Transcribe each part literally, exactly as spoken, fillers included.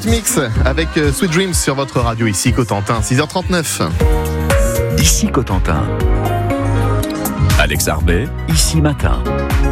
Hit Mix avec Sweet Dreams sur votre radio ici Cotentin, six heures trente-neuf. Ici Cotentin. Alex Arbet, ici matin.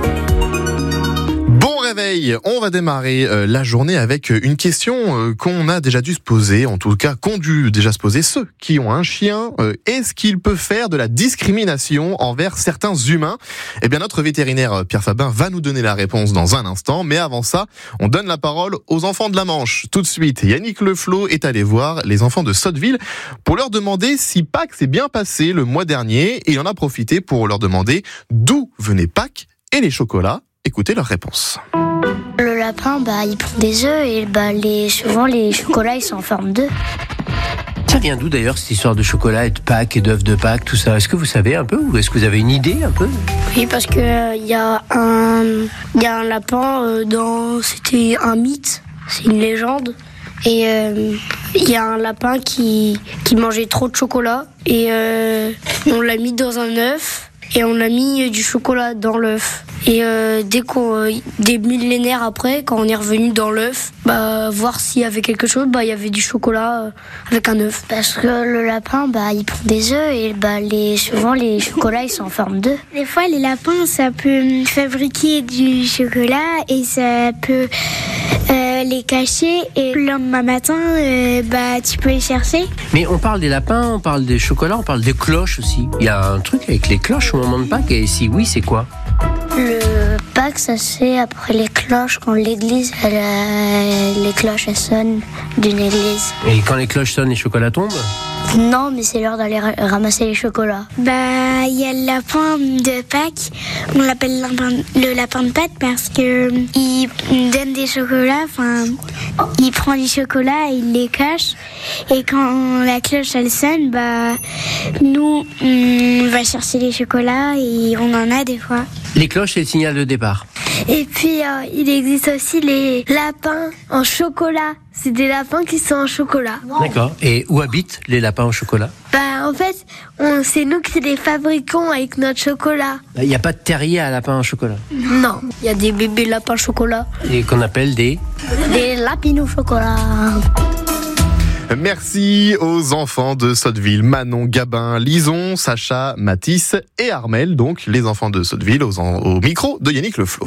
Bon réveil, on va démarrer euh, la journée avec une question euh, qu'on a déjà dû se poser, en tout cas qu'ont dû déjà se poser ceux qui ont un chien. Euh, est-ce qu'il peut faire de la discrimination envers certains humains ? Eh bien notre vétérinaire Pierre Fabin va nous donner la réponse dans un instant, mais avant ça, on donne la parole aux enfants de la Manche. Tout de suite, Yannick Leflot est allé voir les enfants de Sotteville pour leur demander si Pâques s'est bien passé le mois dernier, et il en a profité pour leur demander d'où venait Pâques et les chocolats. Écoutez leur réponse. Le lapin, bah, il prend des œufs et bah, les, souvent les chocolats, ils sont en forme d'œufs. Ça vient d'où d'ailleurs cette histoire de chocolat et de Pâques et d'œufs de Pâques, tout ça ? Est-ce que vous savez un peu ou est-ce que vous avez une idée un peu ? Oui, parce que il euh, y a un, il y a un lapin euh, dans, c'était un mythe, c'est une légende. Et il euh, y a un lapin qui, qui mangeait trop de chocolat et euh, on l'a mis dans un œuf. Et on a mis du chocolat dans l'œuf. Et euh, dès qu'on, euh, des millénaires après, quand on est revenu dans l'œuf, bah voir s'il y avait quelque chose, bah il y avait du chocolat euh, avec un œuf. Parce que le lapin, bah il prend des œufs et bah les, souvent les chocolats ils sont en forme d'œufs. Des fois les lapins ça peut fabriquer du chocolat et ça peut euh, les cacher et le lendemain matin, euh, bah tu peux les chercher. Mais on parle des lapins, on parle des chocolats, on parle des cloches aussi. Il y a un truc avec les cloches au moment de Pâques et si oui, c'est quoi ? Le Pâques, ça c'est après les cloches, quand l'église, elle, euh, les cloches elles sonnent d'une église. Et quand les cloches sonnent, les chocolats tombent ? Non, mais c'est l'heure d'aller ra- ramasser les chocolats. Bah, il y a le lapin de Pâques. On l'appelle lapin, le lapin de Pâques parce que il donne des chocolats. Enfin, il prend du chocolat et il les cache. Et quand la cloche elle sonne, bah, nous on va chercher les chocolats et on en a des fois. Les cloches, c'est le signal de départ. Et puis, euh, il existe aussi les lapins en chocolat. C'est des lapins qui sont en chocolat. D'accord. Et où habitent les lapins au chocolat ? Bah, en fait, on, c'est nous qui les fabriquons avec notre chocolat. Il n'y a pas de terrier à lapins au chocolat ? Non, il y a des bébés lapins chocolat. Et qu'on appelle des... Des lapinous chocolat. Merci aux enfants de Sotteville, Manon, Gabin, Lison, Sacha, Mathis et Armel, donc les enfants de Sotteville au, au micro de Yannick Leflot.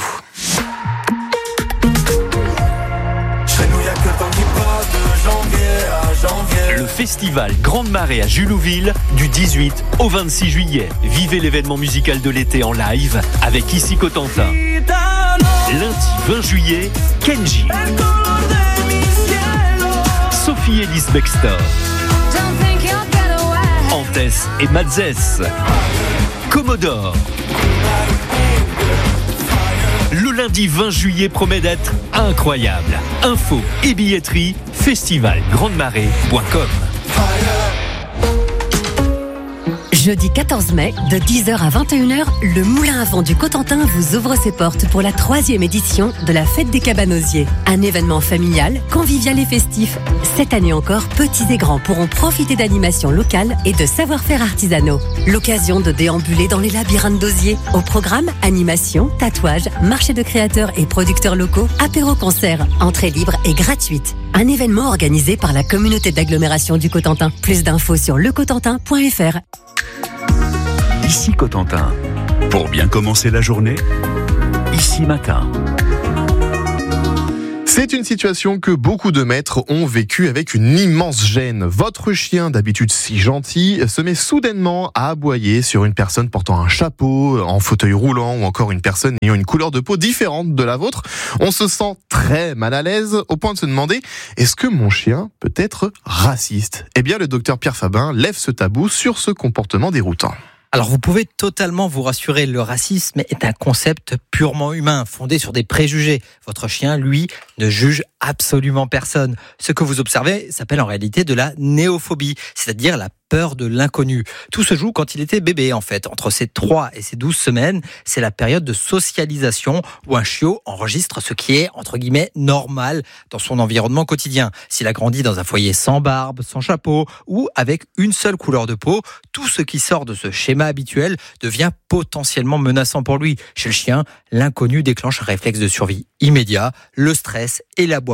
Le festival Grande Marée à Julouville du dix-huit au vingt-six juillet. Vivez l'événement musical de l'été en live avec Ici Cotentin. Lundi vingt juillet, Kenji. Sophie Elise Bextor. Antès et Matzès. Commodore. Le lundi vingt juillet promet d'être incroyable. Info et billetterie, festival grande marée point com. Jeudi quatorze mai, de dix heures à vingt et une heures, le Moulin à Vent du Cotentin vous ouvre ses portes pour la troisième édition de la Fête des Cabanosiers. Un événement familial, convivial et festif. Cette année encore, petits et grands pourront profiter d'animations locales et de savoir-faire artisanaux. L'occasion de déambuler dans les labyrinthes d'osier. Au programme, animation, tatouage, marché de créateurs et producteurs locaux, apéro-concert, entrée libre et gratuite. Un événement organisé par la communauté d'agglomération du Cotentin. Plus d'infos sur le cotentin point f r. Ici Cotentin. Pour bien commencer la journée, Ici matin. C'est une situation que beaucoup de maîtres ont vécue avec une immense gêne. Votre chien, d'habitude si gentil, se met soudainement à aboyer sur une personne portant un chapeau, en fauteuil roulant ou encore une personne ayant une couleur de peau différente de la vôtre. On se sent très mal à l'aise au point de se demander « Est-ce que mon chien peut être raciste ?» Eh bien, le docteur Pierre Fabin lève ce tabou sur ce comportement déroutant. Alors vous pouvez totalement vous rassurer, le racisme est un concept purement humain, fondé sur des préjugés. Votre chien, lui, ne juge absolument personne. Ce que vous observez s'appelle en réalité de la néophobie, c'est-à-dire la peur de l'inconnu. Tout se joue quand il était bébé, en fait. Entre ses trois et ses douze semaines, c'est la période de socialisation où un chiot enregistre ce qui est, entre guillemets, normal dans son environnement quotidien. S'il a grandi dans un foyer sans barbe, sans chapeau ou avec une seule couleur de peau, tout ce qui sort de ce schéma habituel devient potentiellement menaçant pour lui. Chez le chien, l'inconnu déclenche un réflexe de survie immédiat, le stress et l'aboiement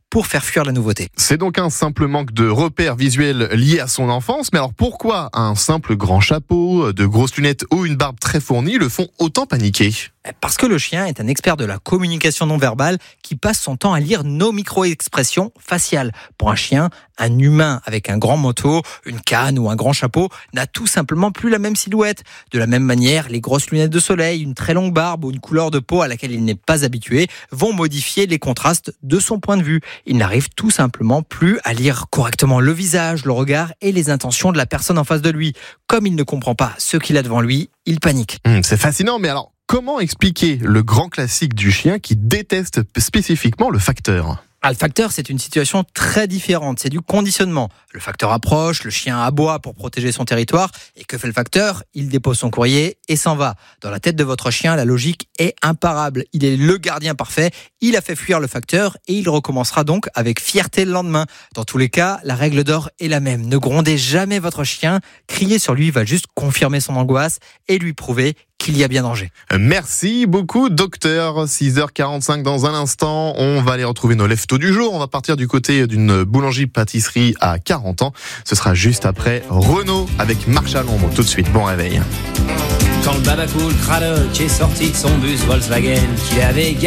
pour faire fuir la nouveauté. C'est donc un simple manque de repères visuels lié à son enfance. Mais alors pourquoi un simple grand chapeau, de grosses lunettes ou une barbe très fournie le font autant paniquer ? Parce que le chien est un expert de la communication non verbale qui passe son temps à lire nos micro-expressions faciales. Pour un chien, un humain avec un grand manteau, une canne ou un grand chapeau n'a tout simplement plus la même silhouette. De la même manière, les grosses lunettes de soleil, une très longue barbe ou une couleur de peau à laquelle il n'est pas habitué vont modifier les contrastes de son point de vue. Il n'arrive tout simplement plus à lire correctement le visage, le regard et les intentions de la personne en face de lui. Comme il ne comprend pas ce qu'il a devant lui, il panique. Mmh, c'est fascinant, mais alors comment expliquer le grand classique du chien qui déteste spécifiquement le facteur ? Ah, le facteur, c'est une situation très différente. C'est du conditionnement. Le facteur approche, le chien aboie pour protéger son territoire. Et que fait le facteur ? Il dépose son courrier et s'en va. Dans la tête de votre chien, la logique est imparable. Il est le gardien parfait. Il a fait fuir le facteur et il recommencera donc avec fierté le lendemain. Dans tous les cas, la règle d'or est la même. Ne grondez jamais votre chien. Crier sur lui va juste confirmer son angoisse et lui prouver qu'il y a bien danger. Merci beaucoup, docteur. six heures quarante-cinq dans un instant. On va aller retrouver nos leftos du jour. On va partir du côté d'une boulangerie-pâtisserie à quarante ans. Ce sera juste après Renaud avec Marche à l'ombre. Tout de suite, bon réveil. Quand le babacool Craddock est sorti de son bus Volkswagen qu'il avait